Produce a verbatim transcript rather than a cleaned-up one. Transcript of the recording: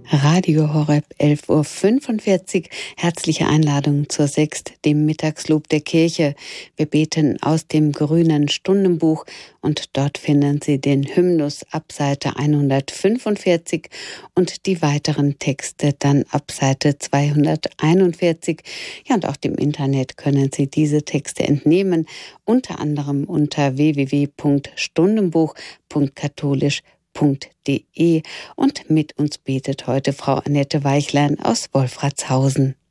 Radio Horeb, elf Uhr fünfundvierzig. Herzliche Einladung zur Sext, dem Mittagslob der Kirche. Wir beten aus dem grünen Stundenbuch und dort finden Sie den Hymnus ab Seite hundertfünfundvierzig und die weiteren Texte dann ab Seite zweihunderteinundvierzig. Ja, und auch im Internet können Sie diese Texte entnehmen, unter anderem unter w w w punkt stundenbuch punkt katholisch punkt de. Und mit uns betet heute Frau Annette Weichlein aus Wolfratshausen.